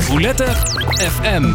Roulette FM.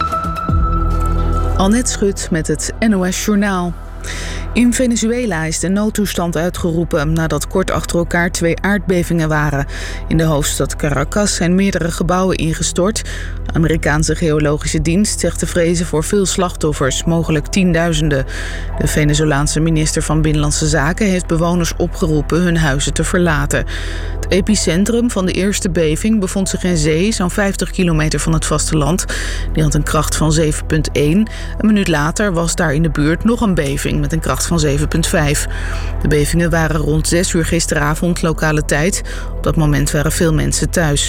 Annette Schut met het NOS Journaal. In Venezuela is de noodtoestand uitgeroepen nadat kort achter elkaar 2 aardbevingen waren. In de hoofdstad Caracas zijn meerdere gebouwen ingestort. De Amerikaanse geologische dienst zegt te vrezen voor veel slachtoffers, mogelijk tienduizenden. De Venezolaanse minister van Binnenlandse Zaken heeft bewoners opgeroepen hun huizen te verlaten. Het epicentrum van de eerste beving bevond zich in zee, zo'n 50 kilometer van het vasteland. Die had een kracht van 7,1. Een minuut later was daar in de buurt nog een beving met een kracht van 7,5. De bevingen waren rond 6 uur gisteravond lokale tijd. Op dat moment waren veel mensen thuis.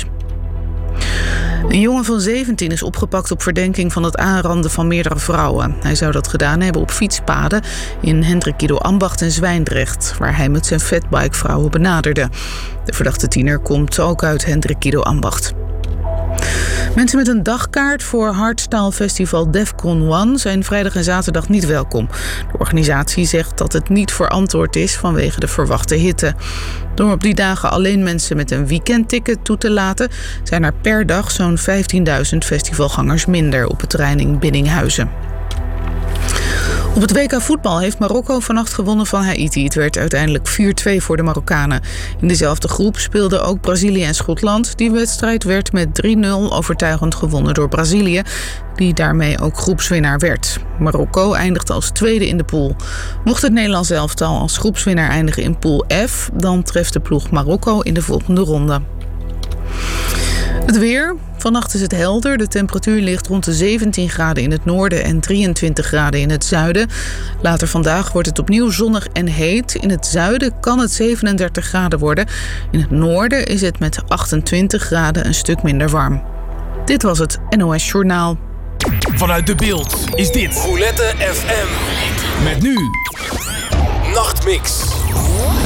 Een jongen van 17 is opgepakt op verdenking van het aanranden van meerdere vrouwen. Hij zou dat gedaan hebben op fietspaden in Hendrik Ido Ambacht en Zwijndrecht, waar hij met zijn fatbike vrouwen benaderde. De verdachte tiener komt ook uit Hendrik Ido Ambacht. Mensen met een dagkaart voor Hardstyle Festival Defcon 1 zijn vrijdag en zaterdag niet welkom. De organisatie zegt dat het niet verantwoord is vanwege de verwachte hitte. Door op die dagen alleen mensen met een weekendticket toe te laten, zijn er per dag zo'n 15.000 festivalgangers minder op het terrein in Biddinghuizen. Op het WK voetbal heeft Marokko vannacht gewonnen van Haiti. Het werd uiteindelijk 4-2 voor de Marokkanen. In dezelfde groep speelden ook Brazilië en Schotland. Die wedstrijd werd met 3-0 overtuigend gewonnen door Brazilië, die daarmee ook groepswinnaar werd. Marokko eindigde als tweede in de pool. Mocht het Nederlands elftal als groepswinnaar eindigen in pool F, dan treft de ploeg Marokko in de volgende ronde. Het weer. Vannacht is het helder. De temperatuur ligt rond de 17 graden in het noorden en 23 graden in het zuiden. Later vandaag wordt het opnieuw zonnig en heet. In het zuiden kan het 37 graden worden. In het noorden is het met 28 graden een stuk minder warm. Dit was het NOS Journaal. Vanuit De Beeld is dit Roulette FM. Met nu Nachtmix.